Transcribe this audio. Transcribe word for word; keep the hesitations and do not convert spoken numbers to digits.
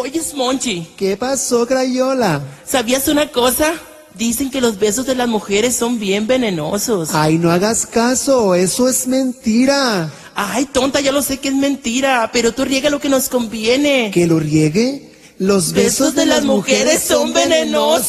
Oye, Monchi, ¿Qué pasó, Crayola? ¿sabías una cosa? Dicen que los besos de las mujeres son bien venenosos. Ay, no hagas caso, eso es mentira. Ay, tonta, ya lo sé que es mentira, pero tú riega lo que nos conviene. ¿Que lo riegue? Los besos, Besos de las mujeres son venenosos.